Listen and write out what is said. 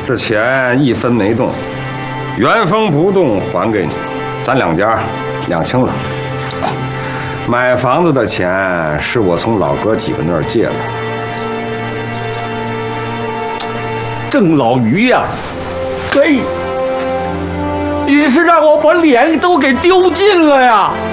这钱一分没动，原封不动还给你，咱两家两清了。买房子的钱是我从老哥几个那儿借的。 郑老于呀，嘿，你是让我把脸都给丢尽了呀！